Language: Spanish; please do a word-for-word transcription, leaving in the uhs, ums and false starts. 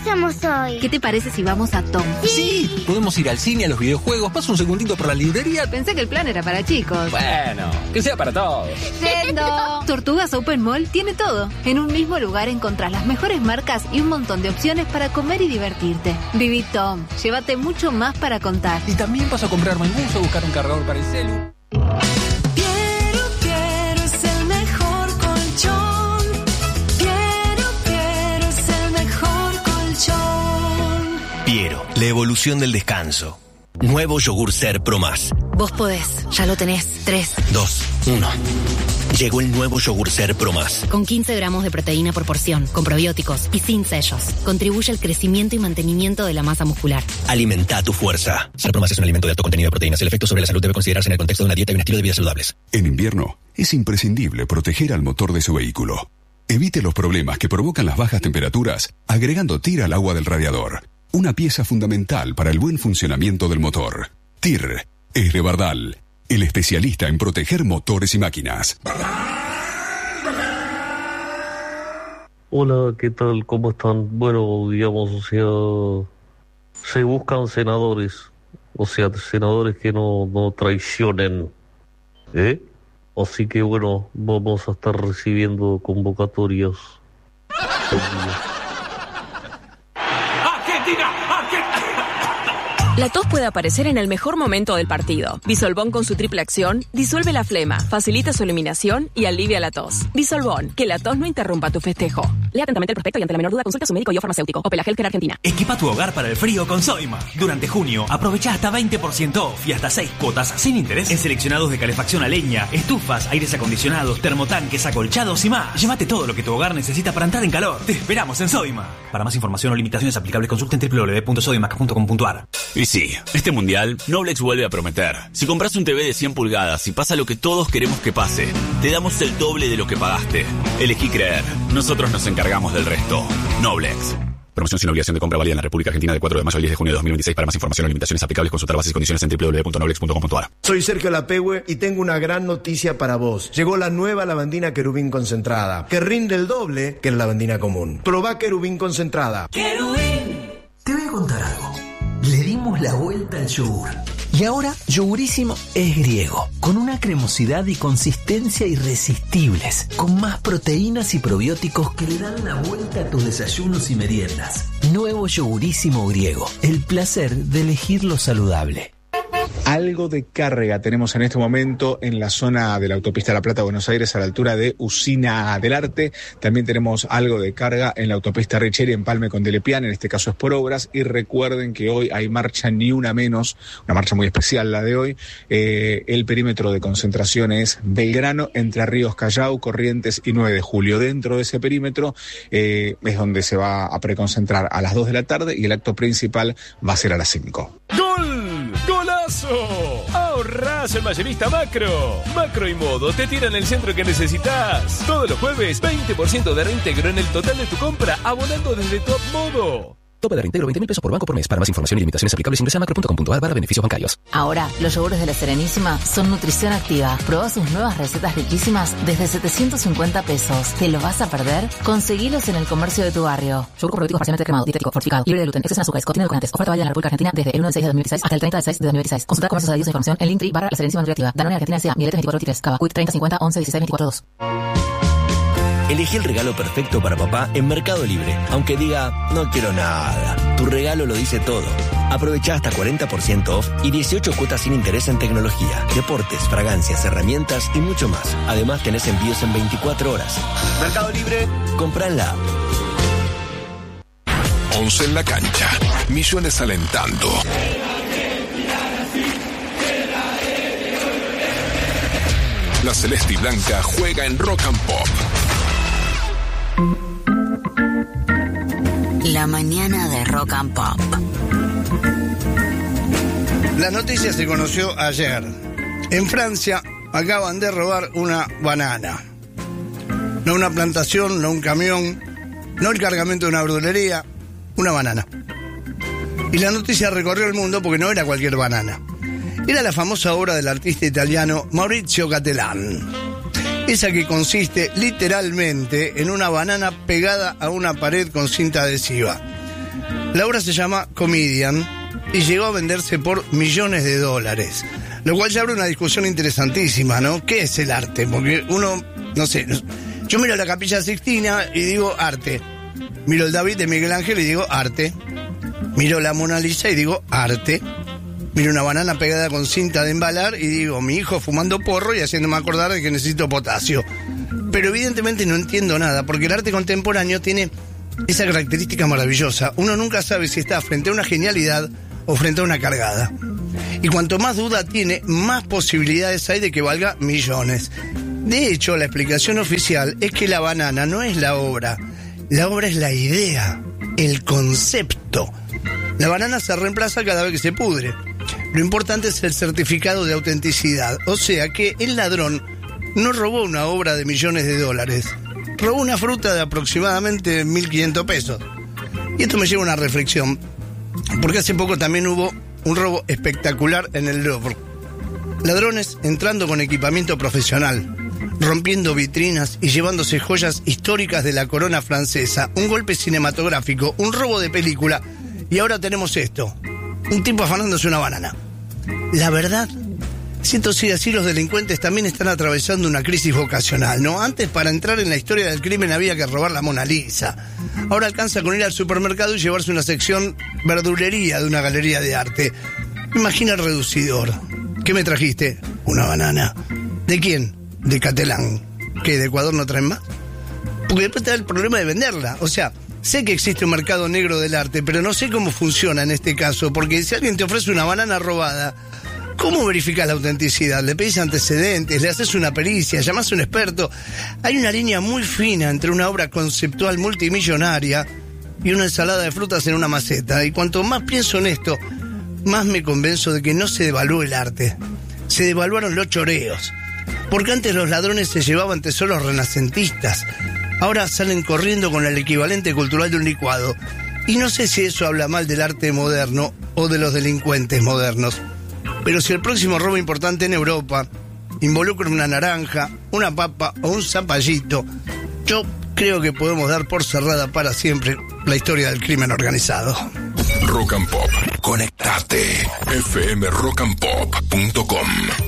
hacemos hoy? ¿Qué te parece si vamos a Tom? Sí. Sí, podemos ir al cine, a los videojuegos. Paso un segundito por la librería. Pensé que el plan era para chicos. Bueno, que sea para todos. ¡Yendo! Tortugas Open Mall tiene todo. En un mismo lugar encontrás las mejores marcas y un montón de opciones para comer y divertirte. Viví Tom. Llévate mucho más para contar. Y también paso a comprarme el buzo, a buscar un cargador para el celu. Piero, Piero es el mejor colchón. Piero, Piero es el mejor colchón. Piero, la evolución del descanso. Nuevo yogur Ser Pro Más. Vos podés. Ya lo tenés. Tres. Dos, uno. Llegó el nuevo yogur Ser Pro Más. Con quince gramos de proteína por porción, con probióticos y sin sellos. Contribuye al crecimiento y mantenimiento de la masa muscular. Alimenta tu fuerza. Ser Pro Más es un alimento de alto contenido de proteínas. El efecto sobre la salud debe considerarse en el contexto de una dieta y un estilo de vida saludables. En invierno, es imprescindible proteger al motor de su vehículo. Evite los problemas que provocan las bajas temperaturas agregando T I R al agua del radiador. Una pieza fundamental para el buen funcionamiento del motor. T I R es de Bardal, el especialista en proteger motores y máquinas. Hola, ¿qué tal? ¿Cómo están? Bueno, digamos, o sea, se buscan senadores, o sea, senadores que no, no traicionen, ¿eh? Así que bueno, vamos a estar recibiendo convocatorias. La tos puede aparecer en el mejor momento del partido. Bisolbón con su triple acción disuelve la flema, facilita su eliminación y alivia la tos. Bisolbón, que la tos no interrumpa tu festejo. Lea atentamente el prospecto y ante la menor duda consulta a su médico y o farmacéutico. Opel Healthcare Argentina. Equipa tu hogar para el frío con Soima. Durante junio, aprovecha hasta veinte por ciento off y hasta seis cuotas sin interés en seleccionados de calefacción a leña, estufas, aires acondicionados, termotanques, acolchados y más. Llévate todo lo que tu hogar necesita para entrar en calor. Te esperamos en Soima. Para más información o limitaciones aplicables, consulta en doble u doble u doble u punto soimac punto com punto a r. Y sí, este mundial, Noblex vuelve a prometer. Si compras un T V de cien pulgadas y pasa lo que todos queremos que pase, te damos el doble de lo que pagaste. Elegí creer. Nosotros nos encargamos del resto. Noblex. Promoción sin obligación de compra válida en la República Argentina de cuatro de mayo al diez de junio de dos mil veintiséis. Para más información o limitaciones aplicables, consultar bases y condiciones en doble u doble u doble u punto noblex punto com punto a r. Soy Sergio Lapehue y tengo una gran noticia para vos. Llegó la nueva lavandina Querubín concentrada, que rinde el doble que la lavandina común. Probá Querubín concentrada. Querubín. Te voy a contar algo. Le dimos la vuelta al yogur. Y ahora, Yogurísimo es griego, con una cremosidad y consistencia irresistibles, con más proteínas y probióticos que le dan la vuelta a tus desayunos y meriendas. Nuevo Yogurísimo griego, el placer de elegir lo saludable. Algo de carga tenemos en este momento en la zona de la autopista La Plata, Buenos Aires, a la altura de Usina del Arte. También tenemos algo de carga en la autopista Richeri, Empalme con Delepiane, en este caso es por obras. Y recuerden que hoy hay marcha Ni Una Menos, una marcha muy especial la de hoy. Eh, el perímetro de concentración es Belgrano, Entre Ríos, Callao, Corrientes y nueve de julio. Dentro de ese perímetro eh, es donde se va a preconcentrar a las dos de la tarde y el acto principal va a ser a las cinco. ¡Gol! ¡Golazo! ¡Ahorrás el Mayorista Macro! Macro y Modo te tiran el centro que necesitas. Todos los jueves, veinte por ciento de reintegro en el total de tu compra, abonando desde Top Modo. Tope de reintegro veinte mil pesos por banco por mes. Para más información y limitaciones aplicables ingresa a macro punto com punto a r barra beneficios bancarios. Ahora, los yogures de La Serenísima son nutrición activa. Probá sus nuevas recetas riquísimas desde setecientos cincuenta pesos. ¿Te lo vas a perder? Conseguilos en el comercio de tu barrio. Yogur con probióticos parcialmente cremado, dietético, fortificado, libre de gluten, exceso en azúcares, contiene edulcorantes. Oferta válida en la República Argentina desde el uno de seis de dos mil dieciséis hasta el treinta de seis de dos mil veintiséis. Consulta comercios adheridos e información en Linktree barra La Serenísima Nutriactiva. Danone Argentina S A, Mieletes veinticuatro veintitrés, Cava, Quick treinta cincuenta once dieciséis veinticuatro dos. Elegí el regalo perfecto para papá en Mercado Libre. Aunque diga, no quiero nada. Tu regalo lo dice todo. Aprovecha hasta cuarenta por ciento off y dieciocho cuotas sin interés en tecnología, deportes, fragancias, herramientas y mucho más. Además tenés envíos en veinticuatro horas. Mercado Libre, compra en la app. Once en la cancha. Millones alentando. La Celeste y Blanca juega en Rock and Pop. La mañana de Rock and Pop. La noticia se conoció ayer. En Francia acaban de robar una banana. No una plantación, no un camión, no el cargamento de una verdulería, una banana. Y la noticia recorrió el mundo porque no era cualquier banana. Era la famosa obra del artista italiano Maurizio Cattelan. Esa que consiste literalmente en una banana pegada a una pared con cinta adhesiva. La obra se llama Comedian y llegó a venderse por millones de dólares, lo cual ya abre una discusión interesantísima, ¿no? ¿Qué es el arte? Porque uno, no sé, yo miro la Capilla Sixtina y digo arte, miro el David de Miguel Ángel y digo arte, miro la Mona Lisa y digo arte, miro una banana pegada con cinta de embalar y digo mi hijo fumando porro y haciéndome acordar de que necesito potasio. Pero evidentemente no entiendo nada, porque el arte contemporáneo tiene esa característica maravillosa. Uno nunca sabe si está frente a una genialidad o frente a una cargada. Y cuanto más duda tiene, más posibilidades hay de que valga millones. De hecho, la explicación oficial es que la banana no es la obra. La obra es la idea, el concepto. La banana se reemplaza cada vez que se pudre. Lo importante es el certificado de autenticidad. O sea que el ladrón no robó una obra de millones de dólares. Robó una fruta de aproximadamente mil quinientos pesos. Y esto me lleva a una reflexión, porque hace poco también hubo un robo espectacular en el Louvre. Ladrones entrando con equipamiento profesional, rompiendo vitrinas y llevándose joyas históricas de la corona francesa. Un golpe cinematográfico, un robo de película. Y ahora tenemos esto, un tipo afanándose una banana. La verdad, si esto sigue así, los delincuentes también están atravesando una crisis vocacional, ¿no? Antes, para entrar en la historia del crimen había que robar la Mona Lisa. Ahora alcanza con ir al supermercado y llevarse una sección verdulería de una galería de arte. Imagina el reducidor. ¿Qué me trajiste? Una banana. ¿De quién? De Catalán. ¿Qué, de Ecuador no traen más? Porque después te da el problema de venderla. O sea, sé que existe un mercado negro del arte, pero no sé cómo funciona en este caso, porque si alguien te ofrece una banana robada, ¿cómo verificas la autenticidad? ¿Le pedís antecedentes? ¿Le haces una pericia? ¿Llamás a un experto? Hay una línea muy fina entre una obra conceptual multimillonaria y una ensalada de frutas en una maceta. Y cuanto más pienso en esto, más me convenzo de que no se devaluó el arte. Se devaluaron los choreos. Porque antes los ladrones se llevaban tesoros renacentistas. Ahora salen corriendo con el equivalente cultural de un licuado. Y no sé si eso habla mal del arte moderno o de los delincuentes modernos. Pero si el próximo robo importante en Europa involucra una naranja, una papa o un zapallito, yo creo que podemos dar por cerrada para siempre la historia del crimen organizado. Rock and Pop. Conectate. f m rock and pop punto com